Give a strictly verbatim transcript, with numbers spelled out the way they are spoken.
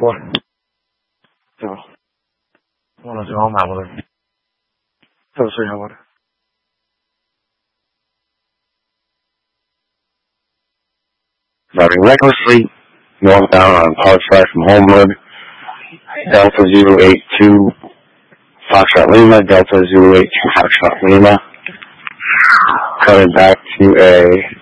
before. So, bueno, si vamos a hablar. Eu sei agora. Driving recklessly, northbound on Parkside from Homewood, Delta zero eight two, Foxtrot Lima, Delta zero eight two, Foxtrot Lima, cutting back to a